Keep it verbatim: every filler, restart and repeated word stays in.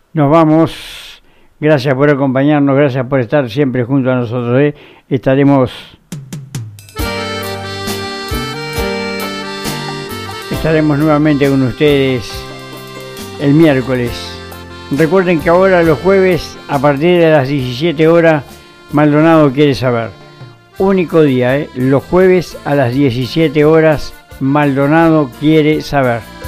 Nos vamos. Gracias por acompañarnos, gracias por estar siempre junto a nosotros. ¿eh? Estaremos estaremos nuevamente con ustedes el miércoles. Recuerden que ahora los jueves a partir de las diecisiete horas Maldonado quiere saber. Único día, ¿eh? Los jueves a las diecisiete horas Maldonado quiere saber.